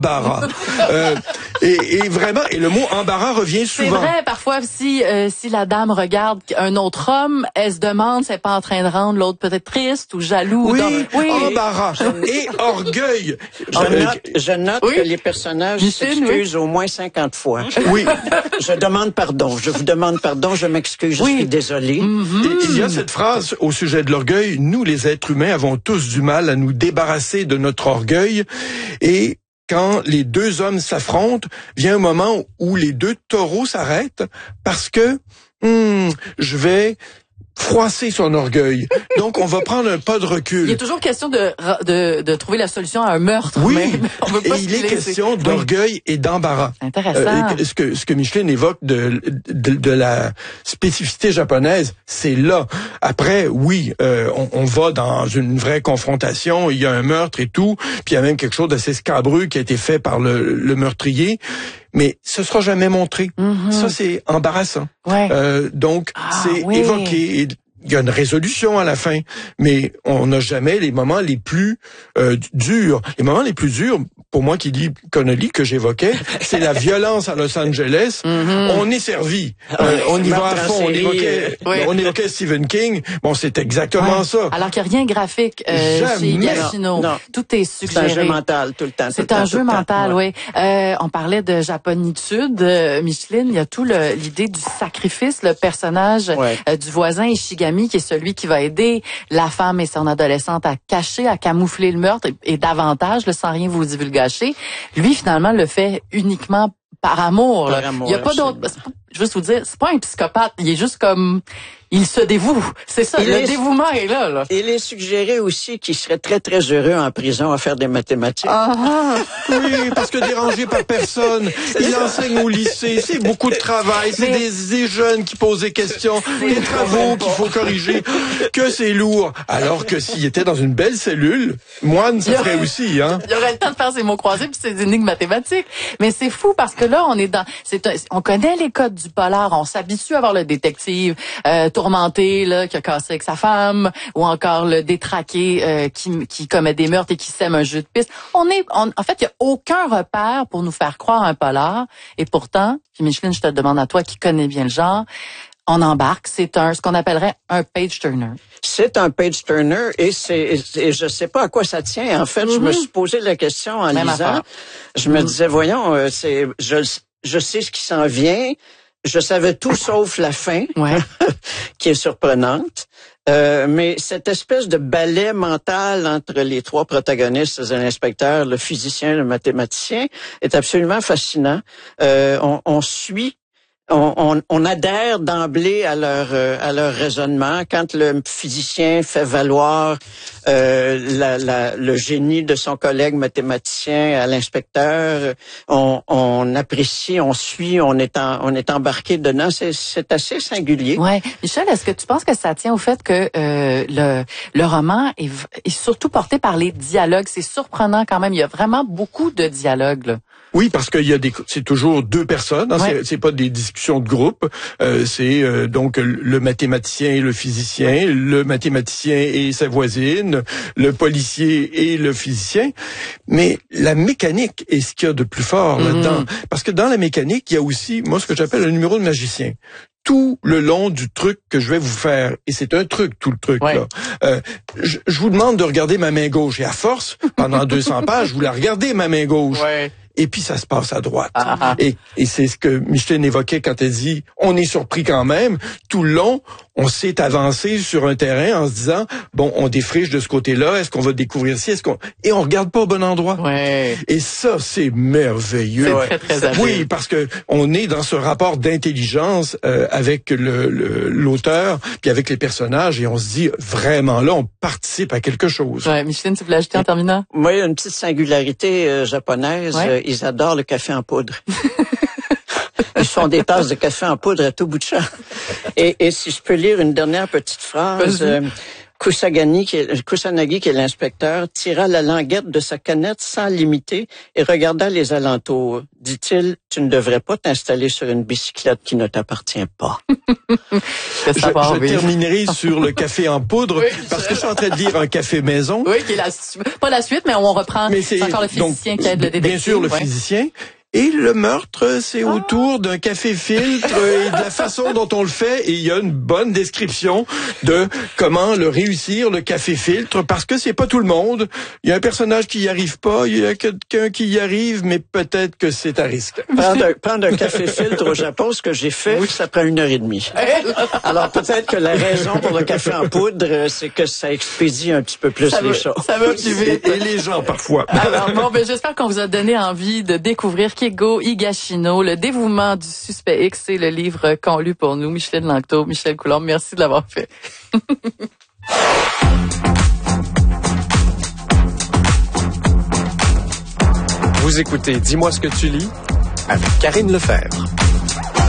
embarras. Et vraiment, et le mot embarras revient souvent. C'est vrai, parfois, si la dame regarde un autre homme, elle se demande si elle n'est pas en train de rendre l'autre peut-être triste ou jaloux. Oui, embarras et orgueil. Je note que les personnages s'excusent au moins 50 fois. Oui. Je demande pardon. Je vous demande pardon. Je m'excuse. Je suis désolé. Il y a cette phrase au sujet de l'orgueil. Nous, les êtres humains, avons tous du mal à nous débarrasser de notre orgueil. Et quand les deux hommes s'affrontent, vient un moment où les deux taureaux s'arrêtent parce que je vais froisser son orgueil. Donc, on va prendre un pas de recul. Il est toujours question de trouver la solution à un meurtre. Oui, mais on veut pas et il est question d'orgueil et d'embarras. Intéressant. Ce que Micheline évoque de la spécificité japonaise, c'est là. Après, oui, on va dans une vraie confrontation, il y a un meurtre et tout, puis il y a même quelque chose d'assez scabreux qui a été fait par le meurtrier. Mais ce sera jamais montré. Ça, c'est embarrassant. Ouais. Donc, c'est évoqué. Il y a une résolution à la fin, mais on n'a jamais les moments les plus durs. Les moments les plus durs, pour moi qui lis Connolly, que j'évoquais, c'est la violence à Los Angeles. On est servi. On y va à fond. On évoquait Stephen King. Bon, c'est exactement ça. Alors qu'il n'y a rien de graphique chez Higashino. Non. Tout est suggéré. C'est un jeu mental tout le temps. C'est un jeu mental, oui. On parlait de japonitude, Micheline. Il y a tout l'idée du sacrifice, le personnage du voisin Ishigami, qui est celui qui va aider la femme et son adolescente à cacher, à camoufler le meurtre et davantage, sans rien vous divulgacher. Lui, finalement, le fait uniquement par amour. Par amour, il n'y a pas d'autre. Je veux juste vous dire, c'est pas un psychopathe. Il est juste comme... Il se dévoue. C'est ça. Le dévouement est là. Il est suggéré aussi qu'il serait très, très heureux en prison à faire des mathématiques. Oui, parce que dérangé par personne. Il enseigne au lycée. C'est beaucoup de travail. C'est des jeunes qui posent des questions, des travaux qu'il faut corriger. Que c'est lourd. Alors que s'il était dans une belle cellule, moine, ça ferait aussi, hein. Il aurait le temps de faire ses mots croisés puis ses énigmes mathématiques. Mais c'est fou parce que là, on est dans... on connaît les codes du polar. On s'habitue à voir le détective tourmenté là qui a cassé avec sa femme, ou encore le détraqué qui commet des meurtres et qui sème un jeu de piste. En fait, il y a aucun repère pour nous faire croire un polar. Et pourtant, puis Micheline, je te demande à toi qui connais bien le genre, on embarque. C'est ce qu'on appellerait un page turner. C'est un page turner et je sais pas à quoi ça tient. En fait, je me suis posé la question en lisant. Je me disais, voyons, je sais ce qui s'en vient. Je savais tout sauf la fin, qui est surprenante. Mais cette espèce de ballet mental entre les trois protagonistes, l'inspecteur, le physicien, le mathématicien, est absolument fascinant. On suit. On adhère d'emblée à leur raisonnement. Quand le physicien fait valoir le génie de son collègue mathématicien à l'inspecteur, on apprécie, on suit, on est embarqué dedans. C'est assez singulier. Ouais, Michel, est-ce que tu penses que ça tient au fait que le roman est surtout porté par les dialogues? C'est surprenant quand même. Il y a vraiment beaucoup de dialogues, là. Oui, parce qu'il c'est toujours deux personnes. Hein, c'est pas des discussions de groupe. C'est donc le mathématicien et le physicien, le mathématicien et sa voisine, le policier et le physicien. Mais la mécanique est ce qu'il y a de plus fort là-dedans. Parce que dans la mécanique, il y a aussi, moi, ce que j'appelle un numéro de magicien. Tout le long du truc que je vais vous faire, et c'est un truc, tout le truc, là. Je vous demande de regarder ma main gauche, et à force, pendant 200 pages, vous la regardez, ma main gauche. Et puis ça se passe à droite. Et c'est ce que Micheline évoquait quand elle dit « on est surpris quand même ». Tout le long, on s'est avancé sur un terrain en se disant « bon, on défriche de ce côté-là, est-ce qu'on va découvrir ci, Et on regarde pas au bon endroit. Et ça, c'est merveilleux. C'est très, très habile. Oui, parce que on est dans ce rapport d'intelligence avec l'auteur, puis avec les personnages, et on se dit vraiment là, on participe à quelque chose. Micheline, tu voulais ajouter en terminant? Moi, il y a une petite singularité japonaise. Ils adorent le café en poudre. Ils font des tasses de café en poudre à tout bout de champ. Et si je peux lire une dernière petite phrase, Kusanagi, qui est l'inspecteur, tira la languette de sa canette sans limiter et regarda les alentours. Dit-il, tu ne devrais pas t'installer sur une bicyclette qui ne t'appartient pas. Je terminerai sur le café en poudre, parce que je suis en train de lire un café maison. Oui, qui est pas la suite, mais on reprend. C'est encore le physicien qui aide le détective. Bien sûr, le physicien. Et le meurtre, c'est autour d'un café filtre et de la façon dont on le fait. Et il y a une bonne description de comment le réussir, le café filtre, parce que c'est pas tout le monde. Il y a un personnage qui y arrive pas, il y a quelqu'un qui y arrive, mais peut-être que c'est à risque. Prendre un café filtre au Japon, ce que j'ai fait, ça prend 1h30. Alors peut-être que la raison pour le café en poudre, c'est que ça expédie un petit peu plus les choses. Ça va plus vite. Et les gens, parfois. Alors bon, j'espère qu'on vous a donné envie de découvrir Keigo Higashino, le dévouement du suspect X, c'est le livre qu'ont lu pour nous Micheline Langto, Michel Coulombe. Merci de l'avoir fait. Vous écoutez Dis-moi ce que tu lis avec Karine Lefebvre.